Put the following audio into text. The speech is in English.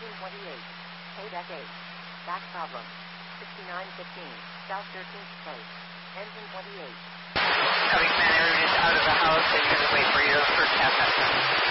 Engine 28. Kodak 8. Back problem. 6915. South 13th Place. Engine 28. Covey Commander is out of the house and you're going to wait for your first half.